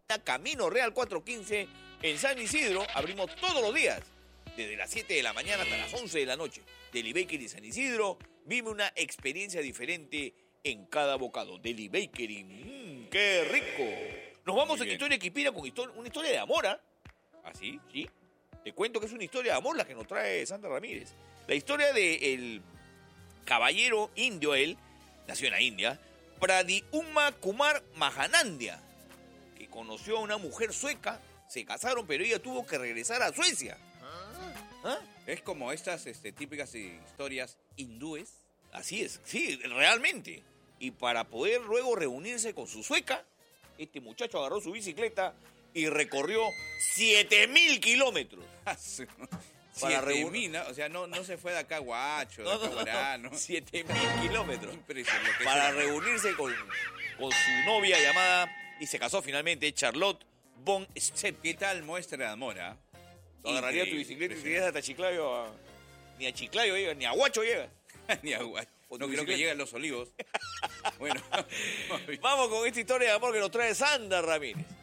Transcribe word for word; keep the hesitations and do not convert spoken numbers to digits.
Camino Real cuatrocientos quince en San Isidro. Abrimos todos los días, desde las siete de la mañana hasta las once de la noche. Deli Bakery San Isidro, vive una experiencia diferente en cada bocado. Deli Bakery, mmm, qué rico. Nos vamos Muy en bien. Historia Equipira con histori- una historia de amor, ¿ah? ¿Así? ¿Sí? Te cuento que es una historia de amor la que nos trae Sandra Ramírez. La historia del caballero indio, él, nació en la India, Pradyumna Kumar Mahanandia, que conoció a una mujer sueca, se casaron, pero ella tuvo que regresar a Suecia. ¿Ah? Es como estas este, típicas historias hindúes. Así es, sí, realmente. Y para poder luego reunirse con su sueca, este muchacho agarró su bicicleta y recorrió siete mil kilómetros. Para reunir- reunir, o sea, no, no se fue de acá a Guacho, de No, acá a no, Guará, no, ¿no? siete mil kilómetros. Impresionante, lo que Para es una- reunirse con, con su novia llamada, y se casó finalmente, Charlotte von Stepp. ¿Qué tal muestra de amor, ah? Agarraría tu Increíble, bicicleta y te impresionante. llegas hasta Chiclayo. a- Ni a Chiclayo llega, ni a Huacho llega. Ni a Guacho. Con No tu creo que bicicleta. lleguen los olivos. Bueno. Vamos con esta historia de amor que nos trae Sandra Ramírez.